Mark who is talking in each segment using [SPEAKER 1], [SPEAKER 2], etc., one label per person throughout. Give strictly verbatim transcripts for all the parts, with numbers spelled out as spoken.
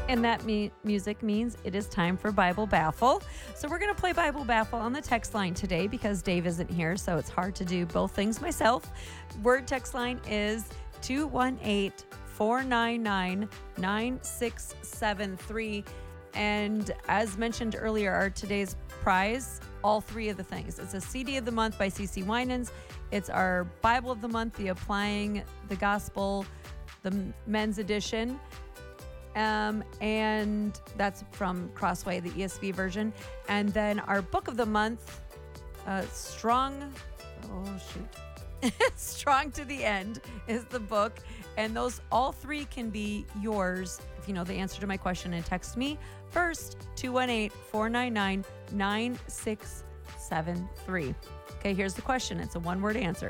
[SPEAKER 1] And that me- music means it is time for Bible Baffle. So we're going to play Bible Baffle on the text line today because Dave isn't here, so it's hard to do both things myself. Word text line is two one eight, four nine nine, nine six seven three. And as mentioned earlier, our today's prize, all three of the things. It's a C D of the month by C C Winans. It's our Bible of the month, the Applying the Gospel, the men's edition. Um, and that's from Crossway, the E S V version. And then our book of the month, uh, Strong, oh shoot, Strong to the End is the book. And those, all three can be yours if you know the answer to my question and text me first, two one eight, four nine nine, nine six seven three. Okay, here's the question. It's a one-word answer.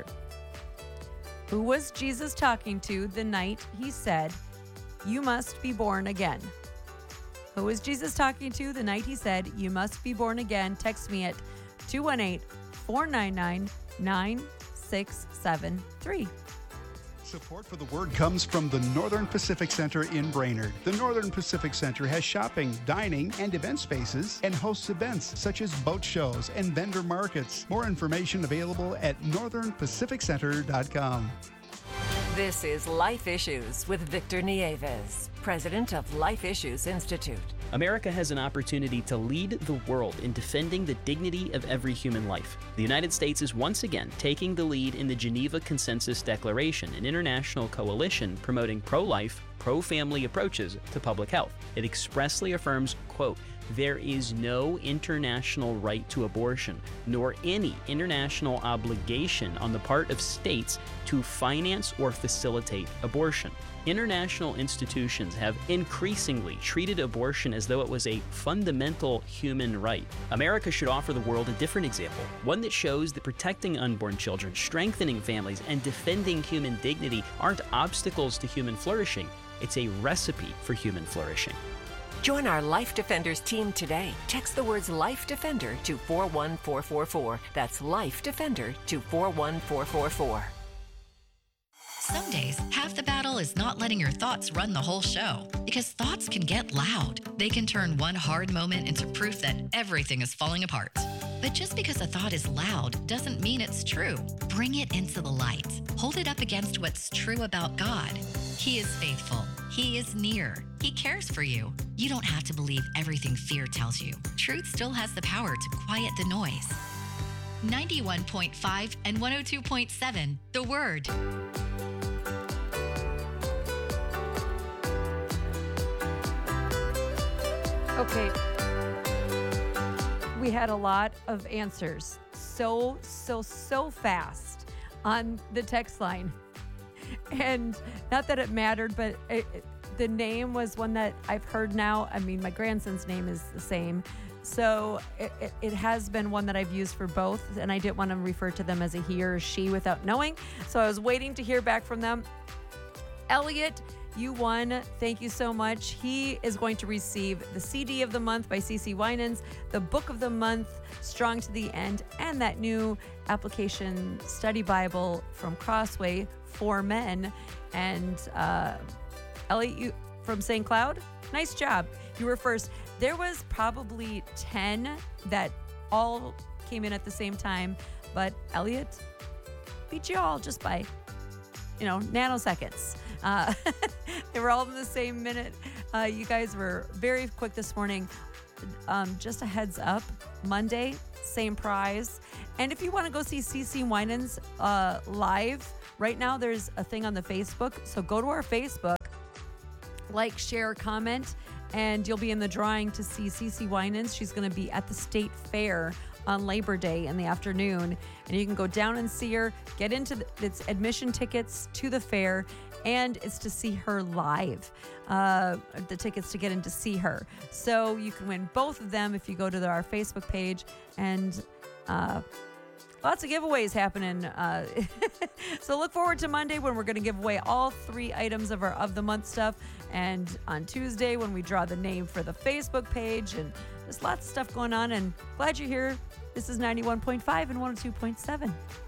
[SPEAKER 1] Who was Jesus talking to the night he said, "You must be born again"? Who was Jesus talking to the night he said, "You must be born again"? Text me at two one eight, four nine nine, nine six seven three.
[SPEAKER 2] Support for the Word comes from the Northern Pacific Center in Brainerd. The Northern Pacific Center has shopping, dining, and event spaces and hosts events such as boat shows and vendor markets. More information available at northern pacific center dot com.
[SPEAKER 3] This is Life Issues with Victor Nieves, president of Life Issues Institute.
[SPEAKER 4] America has an opportunity to lead the world in defending the dignity of every human life. The United States is once again taking the lead in the Geneva Consensus Declaration, an international coalition promoting pro-life, pro-family approaches to public health. It expressly affirms, quote, "There is no international right to abortion, nor any international obligation on the part of states to finance or facilitate abortion." International institutions have increasingly treated abortion as though it was a fundamental human right. America should offer the world a different example, one that shows that protecting unborn children, strengthening families, and defending human dignity aren't obstacles to human flourishing. It's a recipe for human flourishing.
[SPEAKER 3] Join our Life Defenders team today. Text the words Life Defender to four one four four four. That's Life Defender to four one four four four.
[SPEAKER 5] Some days, half the battle is not letting your thoughts run the whole show. Because thoughts can get loud. They can turn one hard moment into proof that everything is falling apart. But just because a thought is loud doesn't mean it's true. Bring it into the light. Hold it up against what's true about God. He is faithful. He is near. He cares for you. You don't have to believe everything fear tells you. Truth still has the power to quiet the noise. ninety-one point five and one oh two point seven, The Word.
[SPEAKER 1] Okay. We had a lot of answers. So, so, so fast on the text line. And not that it mattered, but it, it, the name was one that I've heard now. I mean, my grandson's name is the same. So it, it, it has been one that I've used for both. And I didn't want to refer to them as a he or a she without knowing. So I was waiting to hear back from them. Elliot, you won. Thank you so much. He is going to receive the C D of the month by C C Winans, the book of the month, Strong to the End, and that new application study Bible from Crossway for men. And uh, Elliot, you from Saint Cloud, nice job. You were first. There was probably ten that all came in at the same time, but Elliot beat you all just by, you know, nanoseconds. Uh, they were all in the same minute. Uh, you guys were very quick this morning. Um, just a heads up, Monday, same prize. And if you want to go see C C Winans uh, live, right now there's a thing on the Facebook. So go to our Facebook, like, share, comment, and you'll be in the drawing to see C C Winans. She's going to be at the State Fair on Labor Day in the afternoon. And you can go down and see her, get into the, it's admission tickets to the fair, and it's to see her live, uh, the tickets to get in to see her. So you can win both of them if you go to the, our Facebook page, and uh, lots of giveaways happening. Uh, so look forward to Monday when we're going to give away all three items of our of the month stuff, and on Tuesday when we draw the name for the Facebook page, and there's lots of stuff going on, and glad you're here. This is ninety-one point five and one oh two point seven.